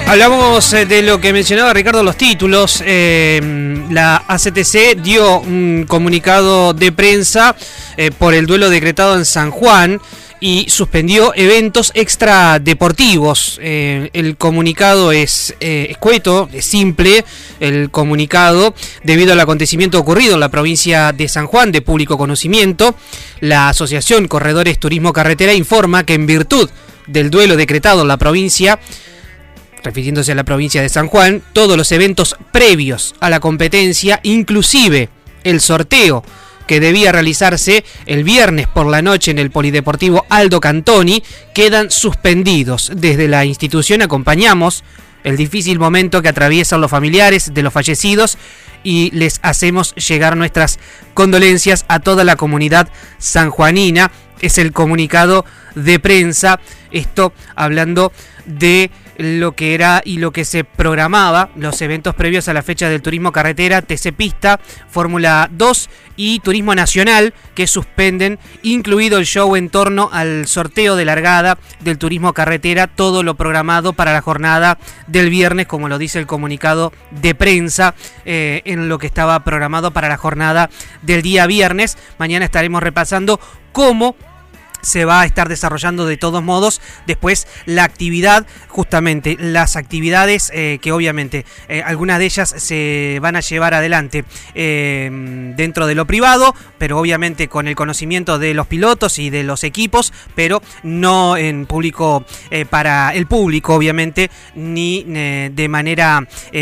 Hablamos de lo que mencionaba Ricardo, los títulos. La ACTC dio un comunicado de prensa por el duelo decretado en San Juan y suspendió eventos extradeportivos. El comunicado es escueto, es simple. El comunicado, debido al acontecimiento ocurrido en la provincia de San Juan, de público conocimiento, la Asociación Corredores Turismo Carretera informa que en virtud del duelo decretado en la provincia, refiriéndose a la provincia de San Juan, todos los eventos previos a la competencia, inclusive el sorteo que debía realizarse el viernes por la noche en el Polideportivo Aldo Cantoni, quedan suspendidos. Desde la institución acompañamos el difícil momento que atraviesan los familiares de los fallecidos y les hacemos llegar nuestras condolencias a toda la comunidad sanjuanina. Es el comunicado de prensa, esto hablando de lo que era y lo que se programaba, los eventos previos a la fecha del Turismo Carretera, TC Pista, Fórmula 2 y Turismo Nacional, que suspenden, incluido el show en torno al sorteo de largada del Turismo Carretera, todo lo programado para la jornada del viernes, como lo dice el comunicado de prensa, en lo que estaba programado para la jornada del día viernes. Mañana estaremos repasando cómo se va a estar desarrollando de todos modos después la actividad, justamente las actividades que obviamente algunas de ellas se van a llevar adelante dentro de lo privado, pero obviamente con el conocimiento de los pilotos y de los equipos, pero no en público para el público obviamente, ni de manera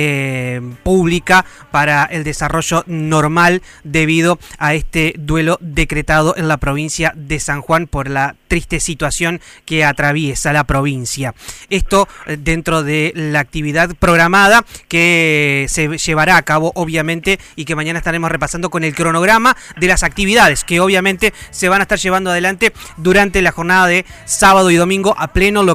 pública para el desarrollo normal debido a este duelo decretado en la provincia de San Juan por la triste situación que atraviesa la provincia. Esto dentro de la actividad programada que se llevará a cabo obviamente y que mañana estaremos repasando con el cronograma de las actividades que obviamente se van a estar llevando adelante durante la jornada de sábado y domingo a pleno